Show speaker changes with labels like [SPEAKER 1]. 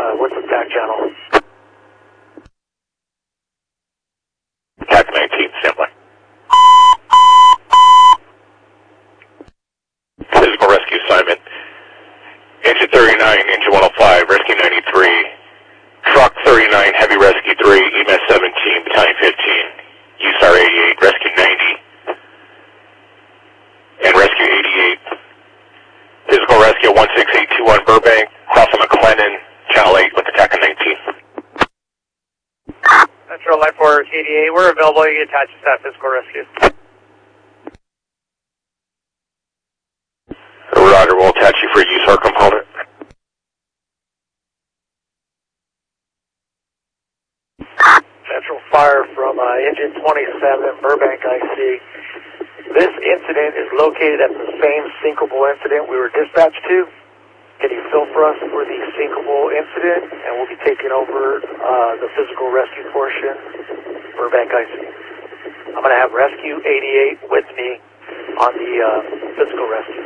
[SPEAKER 1] what's the TAC channel?
[SPEAKER 2] TAC 19, standby. Physical rescue assignment. Engine 39, engine 105, rescue 93. Truck 39, heavy rescue 3, EMS 17, battalion 15. USAR 88, rescue 90. And rescue 88. Physical rescue 16821 Burbank, crossing McLennan, channel 8 with attack on 19.
[SPEAKER 1] Metro Light Force 88, we're available. You can attach to staff physical rescue.
[SPEAKER 2] Roger, we'll attach you for a USAR component.
[SPEAKER 1] Central fire from engine 27, Burbank IC. This incident is located at the same sinkable incident we were dispatched to. Can you fill for us for the sinkable incident? And we'll be taking over the physical rescue portion, Burbank IC. I'm going to have rescue 88 with me on the physical rescue.